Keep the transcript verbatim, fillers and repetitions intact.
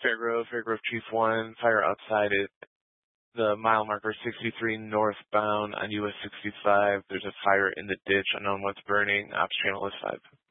Fairgrove, Fairgrove Chief one, fire outside it. The mile marker sixty-three northbound on U S sixty-five. There's a fire in the ditch. Unknown what's burning. Ops channel is five.